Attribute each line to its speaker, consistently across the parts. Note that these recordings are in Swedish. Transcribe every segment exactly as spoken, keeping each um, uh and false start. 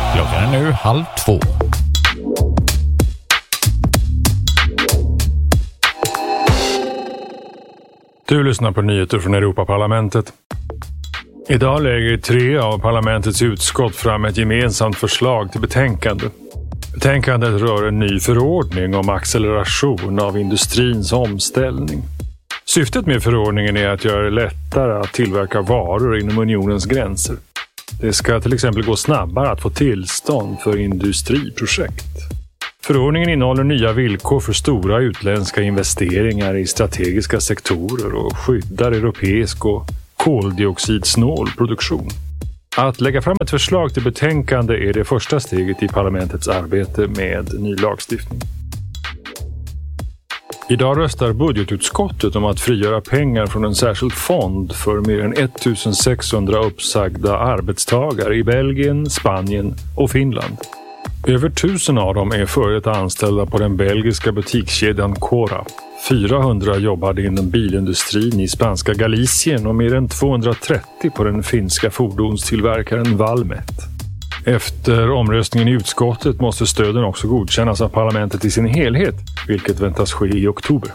Speaker 1: Klockan är nu halv två.
Speaker 2: Du lyssnar på nyheter från Europaparlamentet. Idag lägger tre av parlamentets utskott fram ett gemensamt förslag till betänkande. Betänkandet rör en ny förordning om acceleration av industrins omställning. Syftet med förordningen är att göra det lättare att tillverka varor inom unionens gränser. Det ska till exempel gå snabbare att få tillstånd för industriprojekt. Förordningen innehåller nya villkor för stora utländska investeringar i strategiska sektorer och skyddar europeisk och koldioxidsnål produktion. Att lägga fram ett förslag till betänkande är det första steget i parlamentets arbete med ny lagstiftning. Idag röstar budgetutskottet om att frigöra pengar från en särskild fond för mer än ettusensexhundra uppsagda arbetstagare i Belgien, Spanien och Finland. Över tusen av dem är förut anställda på den belgiska butikskedjan Cora. fyrahundra jobbade inom bilindustrin i spanska Galicien och mer än tvåhundratrettio på den finska fordonstillverkaren Valmet. Efter omröstningen i utskottet måste stöden också godkännas av parlamentet i sin helhet, vilket väntas ske i oktober.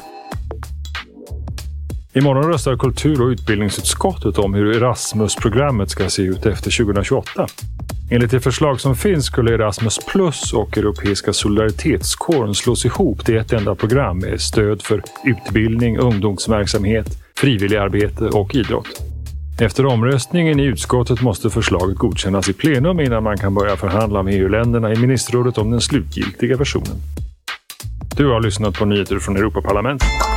Speaker 2: Imorgon röstar kultur- och utbildningsutskottet om hur Erasmus-programmet ska se ut efter tjugohundratjugoåtta. Enligt det förslag som finns skulle Erasmus Plus och Europeiska solidaritetskåren slås ihop till ett enda program med stöd för utbildning, ungdomsverksamhet, frivilligarbete och idrott. Efter omröstningen i utskottet måste förslaget godkännas i plenum innan man kan börja förhandla med E U-länderna i ministerrådet om den slutgiltiga versionen. Du har lyssnat på nyheter från Europaparlamentet.